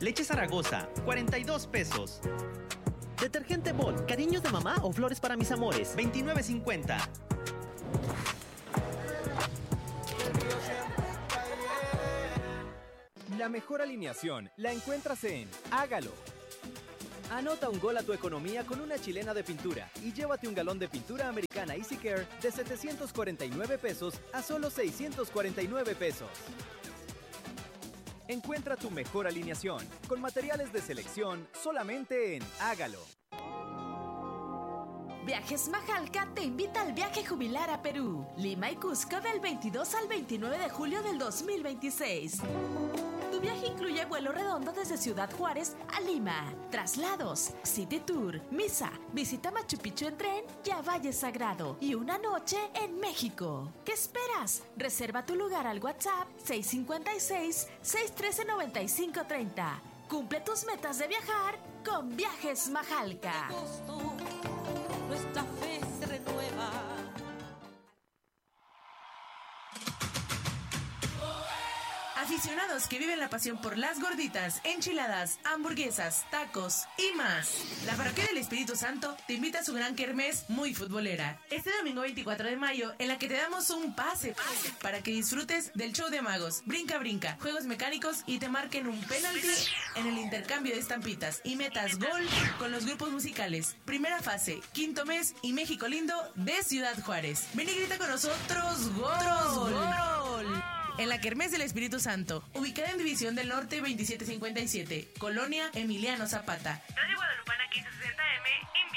Leche Zaragoza, 42 pesos. Detergente Bol, cariños de mamá o flores para mis amores, 29.50. La mejor alineación la encuentras en Hágalo. Anota un gol a tu economía con una chilena de pintura y llévate un galón de pintura americana Easy Care de 749 pesos a solo 649 pesos. Encuentra tu mejor alineación con materiales de selección solamente en Hágalo. Viajes Majalca te invita al viaje jubilar a Perú, Lima y Cusco del 22 al 29 de julio del 2026. Tu viaje incluye vuelo redondo desde Ciudad Juárez a Lima, traslados, City Tour, misa, visita Machu Picchu en tren y a Valle Sagrado y una noche en México. ¿Qué esperas? Reserva tu lugar al WhatsApp 656-613-9530. Cumple tus metas de viajar con Viajes Majalca. Nuestra fe se renueva. Aficionados que viven la pasión por las gorditas, enchiladas, hamburguesas, tacos y más. La Parroquia del Espíritu Santo te invita a su gran kermés muy futbolera. Este domingo 24 de mayo, en la que te damos un pase para que disfrutes del show de magos, brinca brinca, juegos mecánicos y te marquen un penalti en el intercambio de estampitas y metas gol con los grupos musicales. Primera fase, quinto mes y México lindo de Ciudad Juárez. Ven y grita con nosotros ¡Gol! En la Kermés del Espíritu Santo, ubicada en División del Norte 2757, Colonia Emiliano Zapata. Radio Guadalupana 1560M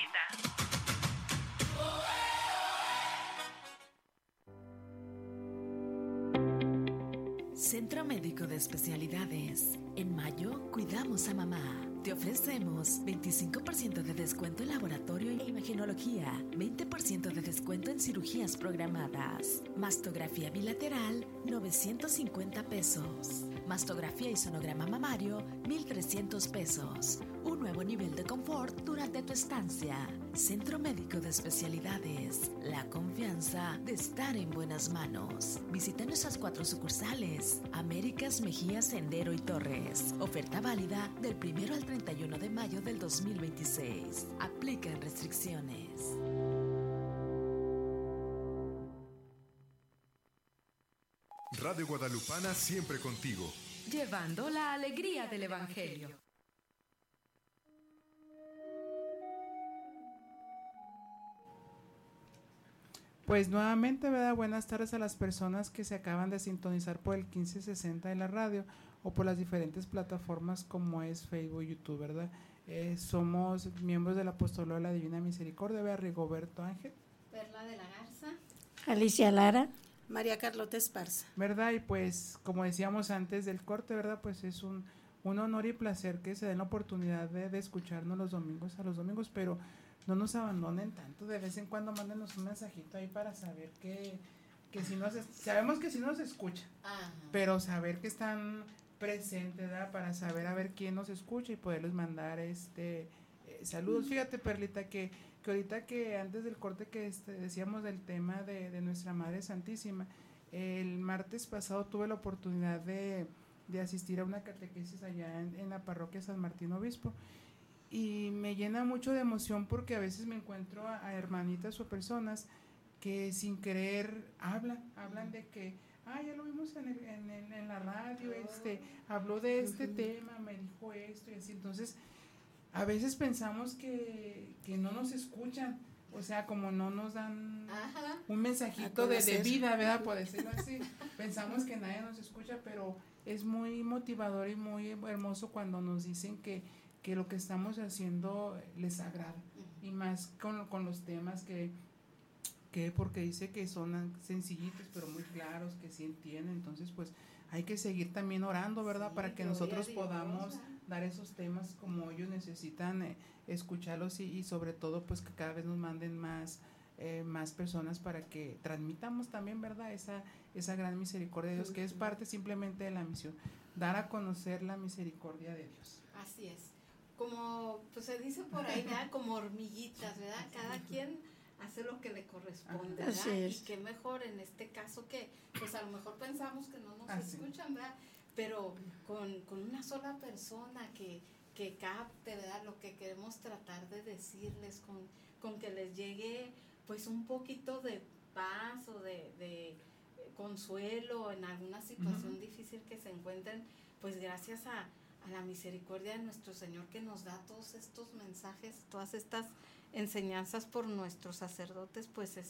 invita. Centro Médico de Especialidades. En mayo, cuidamos a mamá. Te ofrecemos 25% de descuento en laboratorio e imagenología, 20% de descuento en cirugías programadas. Mastografía bilateral, 950 pesos. Mastografía y sonograma mamario, 1,300 pesos. Un nuevo nivel de confort durante tu estancia. Centro Médico de Especialidades. La confianza de estar en buenas manos. Visita nuestras 4 sucursales: Américas, Mejía, Sendero y Torres. Oferta válida del 1 al 31 de mayo del 2026. Aplican restricciones. Radio Guadalupana siempre contigo. Llevando la alegría del Evangelio. Pues nuevamente, ¿verdad? Buenas tardes a las personas que se acaban de sintonizar por el 1560 de la radio o por las diferentes plataformas como es Facebook, YouTube, ¿verdad? Somos miembros del Apostolado de la Divina Misericordia, ¿verdad? Rigoberto Ángel, Perla de la Garza, Alicia Lara, María Carlota Esparza, ¿verdad? Y pues como decíamos antes del corte, ¿verdad? Pues es un honor y placer que se den la oportunidad de escucharnos los domingos, pero no nos abandonen tanto, de vez en cuando mándenos un mensajito ahí para saber que si sabemos que sí nos escuchan, pero saber que están presentes, ¿verdad? Para saber a ver quién nos escucha y poderles mandar saludos. Fíjate, Perlita, que ahorita que antes del corte que decíamos del tema de nuestra Madre Santísima, el martes pasado tuve la oportunidad de asistir a una catequesis allá en la parroquia San Martín Obispo. Y me llena mucho de emoción porque a veces me encuentro a hermanitas o personas que sin querer hablan de que, ya lo vimos en la radio, habló de este tema, me dijo esto y así. Entonces, a veces pensamos que no nos escuchan, o sea, como no nos dan un mensajito de vida, ¿verdad? Por decirlo así. Pensamos que nadie nos escucha, pero es muy motivador y muy hermoso cuando nos dicen que lo que estamos haciendo les agrada, y más con los temas que porque dice que son sencillitos pero muy claros, que sí entienden. Entonces pues hay que seguir también orando, ¿verdad? Sí, para que nosotros podamos dar esos temas como ellos necesitan escucharlos y sobre todo pues que cada vez nos manden más personas para que transmitamos también, ¿verdad? Esa gran misericordia de Dios, que es parte simplemente de la misión, dar a conocer la misericordia de Dios. Así es. Como pues se dice por ahí, ¿verdad? Como hormiguitas, ¿verdad? Cada quien hace lo que le corresponde, ¿verdad? Así es. Y qué mejor en este caso que pues a lo mejor pensamos que no nos escuchan, ¿verdad? pero con una sola persona que capte, ¿verdad?, lo que queremos tratar de decirles, con que les llegue pues un poquito de paz o de consuelo en alguna situación difícil que se encuentren, pues gracias a la misericordia de nuestro Señor, que nos da todos estos mensajes, todas estas enseñanzas por nuestros sacerdotes, pues